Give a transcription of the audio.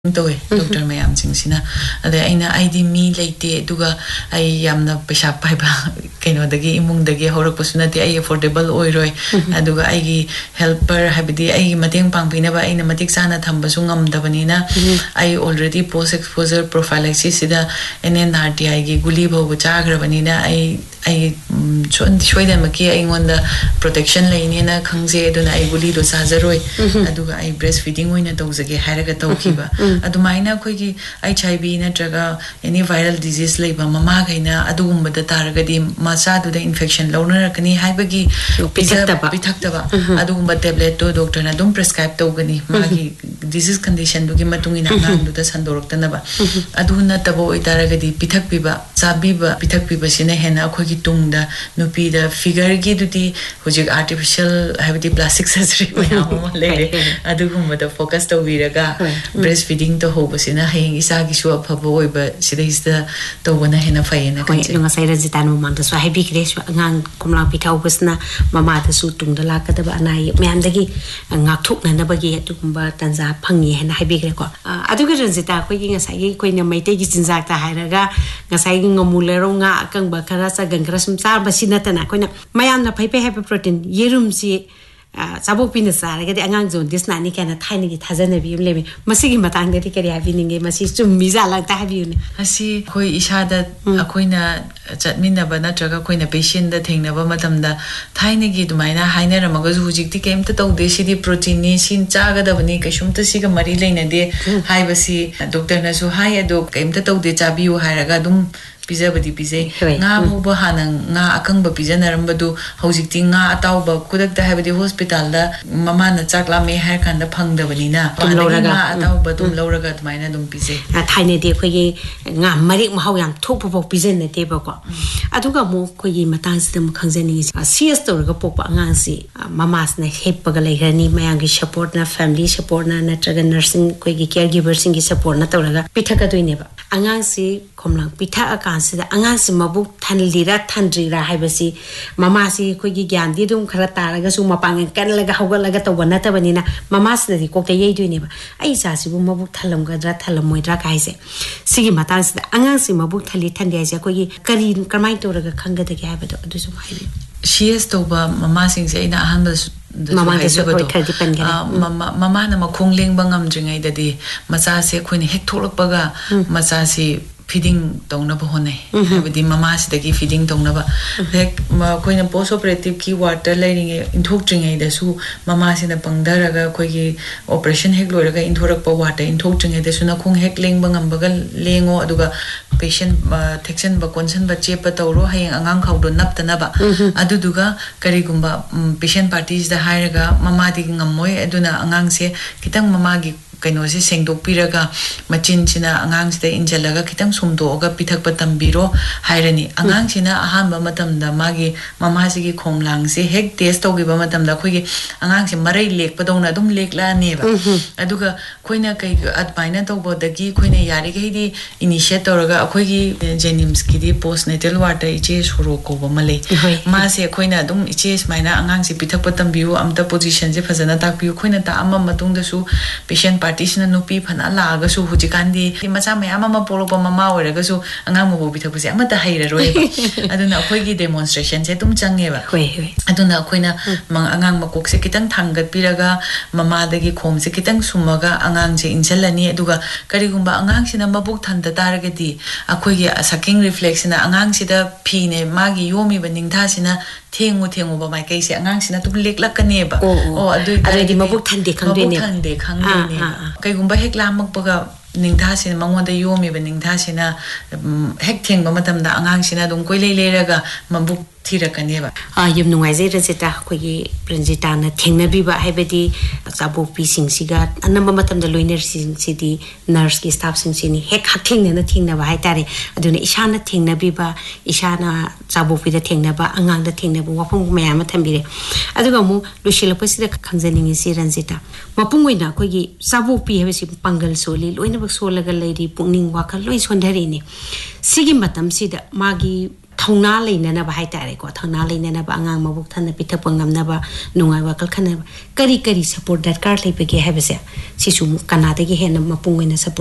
Toy, Dr. Mayam Singsina. Aina ID me like the Duga, I am the Bishop Piper, Kano the Gay Mung the Gay Horoposunati, I affordable oiroi, Aduga I helper, habiti, I mating pampinaba in a matic sana tambasungam davanina. I already post exposure prophylaxis, and then RTI Gulibo, which agravanina. I show them a key. I want the protection line in a Kangze, then I will do Sazaroi. Aduga I breastfeeding when a dog's a Haragatokiba. Adumina Quiki, HIV in a traga, any viral disease like Mama Gaina, Adum, but the Taragadi, Masa to the infection, Loner, Kani, Hibagi, Pitactava, Adumba tablet to doctor, and don't prescribe Togani, Magi, disease condition to Gimatungina, to the Sandoroktanaba. Aduna Tabo, Taragadi, Pitapiba, Sabiba, Pitapiba, Sinehena, Tungda, Nupida, figure Giduti, which is artificial, have the plastic surgery. Adugum, but the focus to Viraga, breastfeeding to Hobosina, Hang Isagi show up a boy, but she is the Togana Hena Fayana. Yung sa Zitano Montes, so happy grace, Ngang Kumla Pitaugus na Mamata Sutung, the Lakataba and I, Mandagi, and Natuk Nabagi to Kumba Tanza Pangi and Happy Greco. Adugan Zita, quaking as I queen may take it in Zata Hiraga, Gasaying a Muleronga, Kanga Karasa, Gangrasum Sar, Basinatana, Mayana Pipe have protein, Yerumsi. Sabopinasa, get the Angangzon, this nanny can a tiny it has an avium living. Masigi Matang, the ticket having a massis to Miza like that have you. I see Koi Ishada, Aquina, Chatmina, Banatraga, Queen, a patient, the thing, never madam the tiny gid mina, Hainer, Magaz, who came to talk the city protein, Sin Chaga, the Vanika, Shum to see a Marilena de Hibasi, Dr. Nasu Hayado came to talk the Chabu, Haragadum. Pizza badi pizza. Nga mo hanang nga akang ba pizza na rambado hausikti nga ataw ba kudak da habadi hospital da mama na chakla me hair kan da phang da bani na nga ataw ba tum lauraga tmai na dum pizza thaine de khoi nga marik mahau yam thok pho pizza na te ba ko aduga mo khoi matang sidam khangjani CS to ga pok pa nga si mamas na hep pa ga lai rani mayang gi support na family support na traga nursing khoi gi caregiver sing gi support na tawraga pitha ka doine ba angang si khomlang pitha the Angas Mabuk Tanlira Tandrira Hibasi, Mamasi, Quigi Gandhi, Karataraga, Sumapang, and Canalaga Hogalagata, Wanata Vanina, Mamas, the Coca Yeduniva. I says Mabuk Talunga, Talamoidra Kaise. Sigi Matans, the Angasi Mabuk Tali Tandia, Karin, Carmito, Kanga the Gabet, do some highway. She is toba Mama sings in a humble. Mama Mama Namakungling Bangam Dringa the Masasi Queen Hectorpaga, Masasi. Feeding Donaba Hone, with the mamas the feeding Donaba. Like Queen post operative key water lighting in Tokring, the Su Mamas in the Pangdaraga, Kogi operation Hegloraga in Torapa water in Tokring, the Sunakung Heckling Bangambagal, Lengo Aduga, patient Texan Baconson, but Chepa Toro, Hayang Angang Haudo Naptanaba, Aduduga, Karigumba, patient parties, the Hiraga, Mama digging a moy, Aduna Angangse, Kitang Mamagi. Kanosi Sengdo Piraga, Machin China, Angangs de Injalaga, Kitam Sumdo, Pitak Patambiro, Hirani, Angang China, Ahamba Matam da Magi, Mamasigi Komlang, say Heg Testo give a Matam da Quigi, Angangs in Maray Lake, Padona, Dum Lake La Neva. Aduga, Quina at Pinato, but the Gi Quina Yarigadi, Initiatoraga, Quigi, Jenimski, postnatal water, Ichis Huroko, Malay. Masi Quina, Dum Ichis, Mina, Angangs, Pitak Patambu, Amta positions, if as an attack, Quina, Ama Matung Su, patient partition no people alaga so hujikandi masama ama polo pa mama oraga so angang mo bitapusi amata haira roe aduna akhoi demonstration se tum changeba aduna akoina mang angang makok se kitang thangat piraga mama dagi khom se kitang sumaga angang se injalani aduga karigumba angang sina mabuk thanda taragadi akhoi sucking reflex na angang sida phine magi yomi baning tha sina Tengu ba mai kai se angang sina tum lek lakane ba adu di mabuk thande khangde ne kai gumba hek lamak baga ningtha sin mangonda yomi ba ningtha sina hek theng ba matam da angang sina dum koi leraga mabuk Tirakane ba yum nungaise resita khoi prinzita na thengnabi ba haibedi sabo pising siga anamba matam da loiner city nurse ki staff sing sini hek hathing na thingna ba haitare aduna ishana thengnabi ba ishana sabo pi da thengna ba angang da thengna ba wapung mayam thambire aduga mu lushila pasida khangjaning si ranjita mapung oina khoi gi sabo pi habesi pangal soli loina ba solaga leiri pungning wakal loi sondhari ni sigi matam sida magi thongna leinana ba haitare ko thongna leinana ba angang mabuk thana pithap ngamna ba nungai wakal khana kari support that car lepe ge habese sisu kanada ge hen mapung ina support